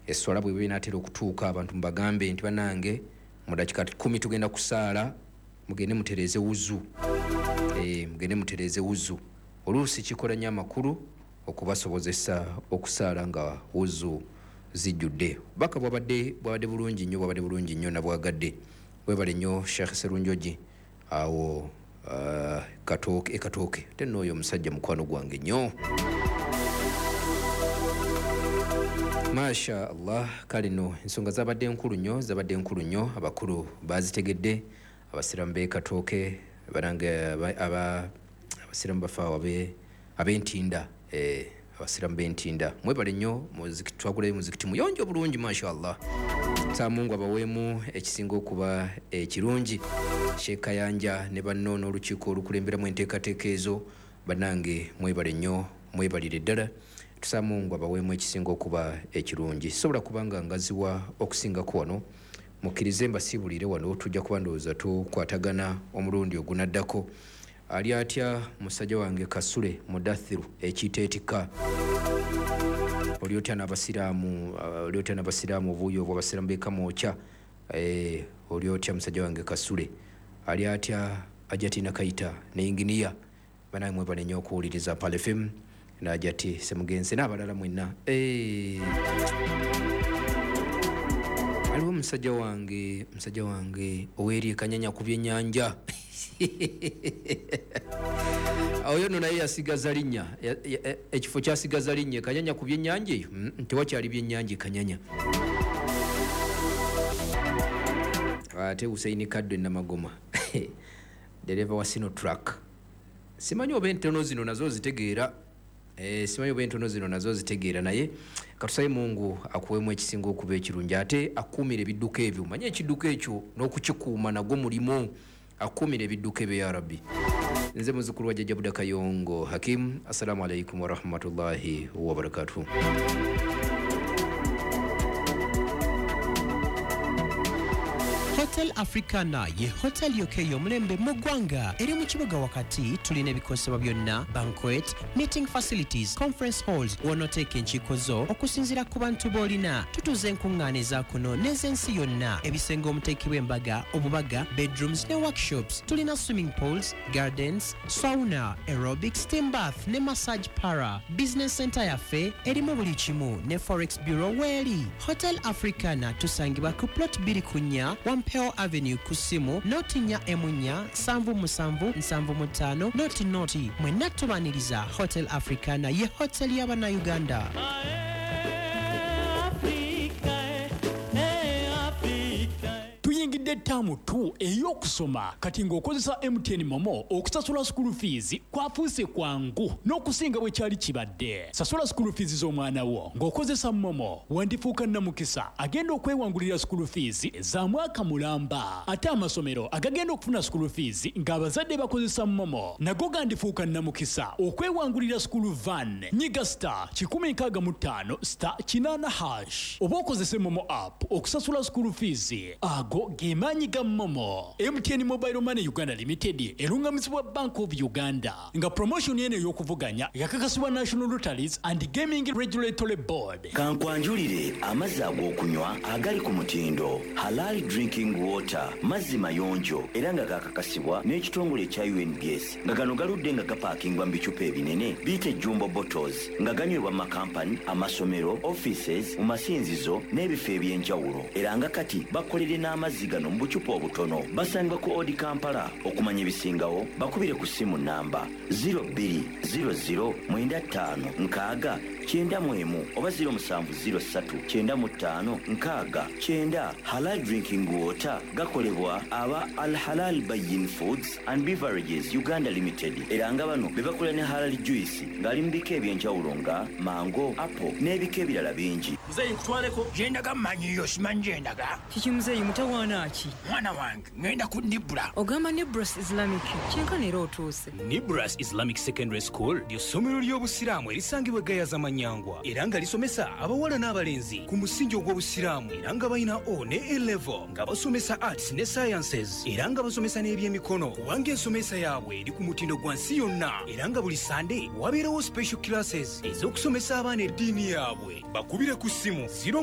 Eswala bwe binaatera okutuuka abantu mbagambe nti banange mu dakika 10 tugenda kusaala mugende mutereze wuzu. Mugende mutereze wuzu. Oluusi kikola nnyo amakulu okubasobozesa okusaala nga wuzu zijjudde. Baka bwabadde bulungi nnyo nabwagadde. Webale nnyo Sheikh Serunjoji awo katooke tenooyo omusajja mukwano gwange nnyo. Masha Allah. Kale no ensonga zabadde nkulu nnyo abakulu bazitegedde. Abasiramu b'ekatooke barange abasiramu bafaawo ab'entinda abasiramu b'entinda mwebale nnyo twagulayo muzikiti muyonjo bulungi Masha Allah. Mungu abaweemu ekisinga okuba ekirungi. Sheikh Kayanja ne banno n'olukiiko olukulemberamu enteekateeka ezo banange mwebale nnyo mwebalire ddala. Mungu abaweemu ekisinga okuba ekirungi. Sobola kubanga ngaziwa okusingako wano mukkirize mbasiibulire wano tujja kuba ndowooza tukwatagana omulundi ogunaddako. Ali atya musajja wange Kasule Mudathiru ekiteetika oli otya n'abasiraamu obuuyo obwo abasiraamu b'ekamwokya oli otya musajja wange Kasule ali atya Ajatina Kaita ne inginiya banange mwebale nnyo okuwuliriza Pal FM n'Ajati Semugenzi n'abalala mwenna. Aliwo musajja wange oweri Kanyanya ku byennyanja oyo no naye yasigaza linnya ekifo kyasigaza linnya Kanyanya ku byennyanja eyo tewakyali byennyanja Kanyanya. Ate Hussein Kaddo Namagoma dereva wa Sino Truck. Simanyi oba entono zino nazo zitegeera naye katusaye Mungu akuweemu ekisinga okuba ekirungi ate akuumira ebidduka ebyo. Manye ekidduka ekyo n'okukikuuma nagwo mulimo. Akuumira ebidduka ebyo ya Rabbi. Nze muzukulu wa Jajja Buda Kayongo Hakim. Assalamu alaikum wa rahmatullahi wa barakatuh. Hotel Africana ye hotel yokeyo mulembe mu ggwanga eri mu kibuga wakati. Tulina ebikosebwa byonna: banquet, meeting facilities, conference halls, wonoteeka enkiiko zo okusinziira ku bantu b'olina. Tutuze enkuŋŋaana ezaakuno n'ez'ensi yonna, ebisenge omuteekebwa embaga, obubaga, bedrooms ne workshops. Tulina swimming pools, gardens, sauna, aerobics, steam bath ne massage para. Business center yaffe erimu buli kimu ne forex bureau weeri. Hotel Africana tusangibwa ku plot 2 Wampeo Avenue Kusimu, Notinya Emunya, 77775, Noti. Mwenna tubaniriza Hotel Africana ye hotel y'abana Uganda. Tuyingidde ttaamu tu ey'okusoma kati ng'okozesa MTN Momo okusasula school fees kwafuuse kwangu n'okusinga bwe kyali kibadde. Sasula school fees z'omwana wo ng'okozesa Momo wandifuuka nnamukisa agenda okwewangulira school fees za mwaka mulamba. Ate amasomero agagenda okufuna school fees ng'abazadde bakozesa Momo nago gandifuuka nnamukisa okwewangulira school van. Nyiga star 165 star 8#. Oba okozese Momo app okusasula school fees ago gemaanyi ga Momo. MTN Mobile Money Uganda Limited erungamizibwa Bank of Uganda nga promotion yene y'okuvuganya yakakasibwa National Lotteries and Gaming Regulatory Board. Kankwanjulire amazzi ag'okunywa agali ku mutindo Halal Drinking Water, mazzi mayonjo era nga gakakasibwa n'ekitongole kya UNBS nga gano galudde nga gapaakingwa mu bicupa ebinene biyite jumbo bottles nga ganywebwa mu makampani, amasomero, offices, mu masinzizo n'ebifo eby'enjawulo era nga kati bakolere n'amazzi gano mu bucupa obutono. Basanga ku Odi Kampala. Okumanya ebisingawo bakubire ku simu namba 020095 oba 070395 Halal Drinking Water gakolebwa aba Al Halal Bayin Foods and Beverages Uganda Limited era nga bano bebakola ne Halal Juice ngali mu bika eby'enjawulo nga mango, apple n'ebika ebirala bingi. Muzeyi nkutwaleko yendaga manyiyo simanyi yendaga kiki muzeyi mutawaana ki mwana wange ngenda ku Nibra. Ogamba Nibras Islamic kyenkana era otuuse. Nibras Islamic Secondary School ly'essomero ly'obusiraamu erisangibwa Gayaza Manyangwa era nga lisomesa abawala n'abalenzi ku musingi ogw'obusiraamu era nga balina O ne A-level nga basomesa arts ne sciences era nga basomesa n'ebyemikono kubanga ensomesa yaabwe eri ku mutindo gwa nsi yonna era nga buli Sunday wabeerawo special classes ez'okusomesa abaana eddiini yaabwe. Bakubire ku ssimu 0